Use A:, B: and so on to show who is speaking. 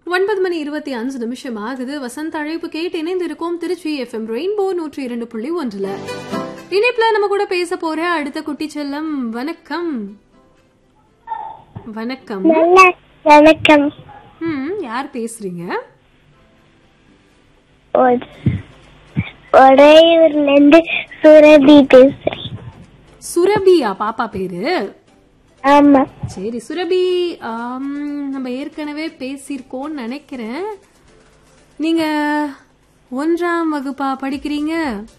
A: 9:25 ஆகுது. வசந்த் அழைப்பு கேட்டு இணைந்திருக்கோம் திருச்சி எஃப்எம் ரெயின்போ 102.1. இணைப்புல நம்ம கூட பேச போற அடுத்த குட்டி செல்லம். வணக்கம். வணக்கம்.
B: வணக்கம்.
A: யார் பேசுறீங்க?
B: ஒரையூர்ல இருந்து சுரபி பேசுறேன்.
A: சுரபியா பாப்பா பேரு?
B: ஆமா.
A: சரி சுரபி, நம்ம ஏற்கனவே பேசியிருக்கோம்னு நினைக்கிறேன். நீங்க 1ஆம் வகுப்பா படிக்கிறீங்க?